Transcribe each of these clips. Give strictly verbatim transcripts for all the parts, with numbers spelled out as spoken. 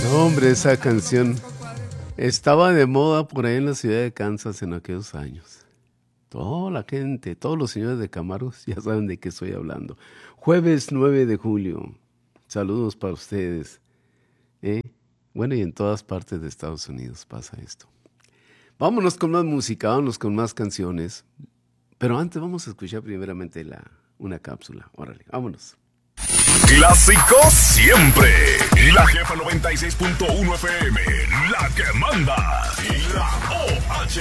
Hombre, esa canción estaba de moda por ahí en la ciudad de Kansas en aquellos años. Toda la gente, todos los señores de Camaros ya saben de qué estoy hablando. Jueves nueve de julio. Saludos para ustedes. ¿Eh? Bueno, y en todas partes de Estados Unidos pasa esto. Vámonos con más música, vámonos con más canciones. Pero antes vamos a escuchar primeramente la, una cápsula. Órale, vámonos. Clásico siempre. La Jefa noventa y seis punto uno F M, la que manda. Y la O H.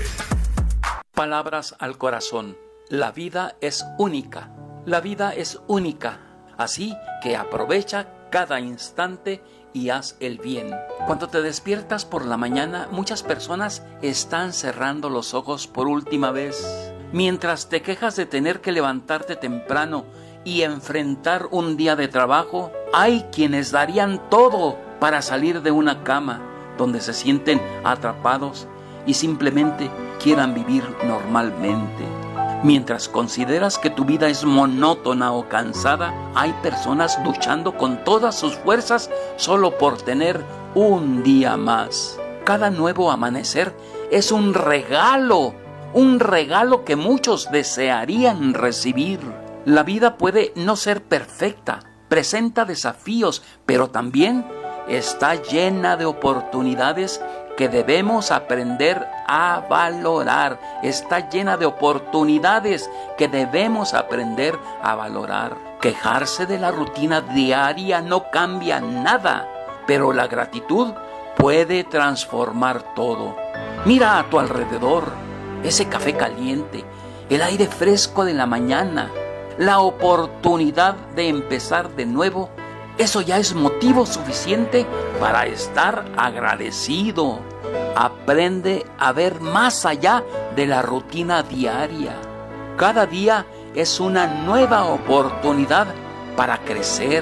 Palabras al corazón. La vida es única. La vida es única. Así que aprovecha cada instante y haz el bien. Cuando te despiertas por la mañana, muchas personas están cerrando los ojos por última vez. Mientras te quejas de tener que levantarte temprano y enfrentar un día de trabajo, hay quienes darían todo para salir de una cama donde se sienten atrapados y simplemente quieran vivir normalmente. Mientras consideras que tu vida es monótona o cansada, hay personas luchando con todas sus fuerzas solo por tener un día más. Cada nuevo amanecer es un regalo, un regalo que muchos desearían recibir. La vida puede no ser perfecta, presenta desafíos, pero también está llena de oportunidades que debemos aprender a valorar. Está llena de oportunidades que debemos aprender a valorar. Quejarse de la rutina diaria no cambia nada, pero la gratitud puede transformar todo. Mira a tu alrededor, ese café caliente, el aire fresco de la mañana, la oportunidad de empezar de nuevo. Eso ya es motivo suficiente para estar agradecido. Aprende a ver más allá de la rutina diaria. Cada día es una nueva oportunidad para crecer,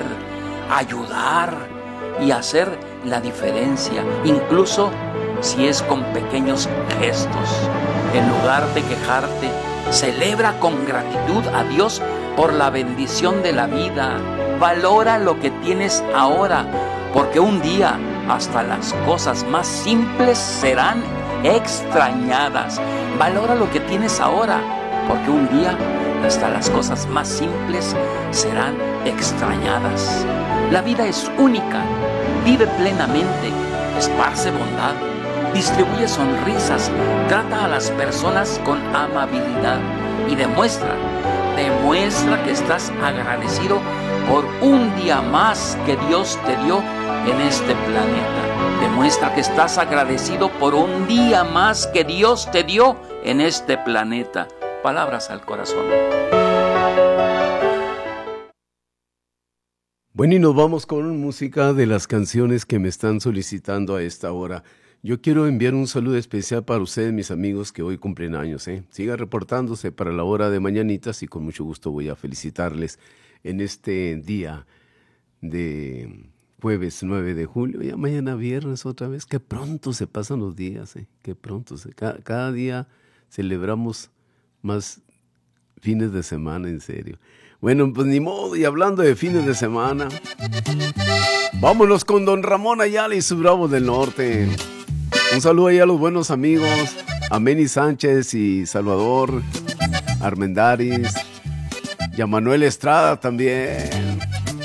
ayudar y hacer la diferencia, incluso si es con pequeños gestos. En lugar de quejarte, celebra con gratitud a Dios por la bendición de la vida. Valora lo que tienes ahora, porque un día hasta las cosas más simples serán extrañadas. Valora lo que tienes ahora, porque un día hasta las cosas más simples serán extrañadas. La vida es única. Vive plenamente, esparce bondad, distribuye sonrisas, trata a las personas con amabilidad y demuestra, demuestra que estás agradecido por un día más que Dios te dio en este planeta. Demuestra que estás agradecido por un día más que Dios te dio en este planeta. Palabras al corazón. Bueno, y nos vamos con música de las canciones que me están solicitando a esta hora. Yo quiero enviar un saludo especial para ustedes, mis amigos, que hoy cumplen años, ¿eh? Sigan reportándose para la hora de mañanitas y con mucho gusto voy a felicitarles en este día de jueves nueve de julio. Ya mañana viernes otra vez. Qué pronto se pasan los días, ¿eh? Qué pronto. Se, cada, cada día celebramos más fines de semana, en serio. Bueno, pues ni modo, y hablando de fines de semana, vámonos con don Ramón Ayala y sus Bravos del Norte. Un saludo ahí a los buenos amigos, a Meni Sánchez y Salvador Armendáriz, y a Manuel Estrada también.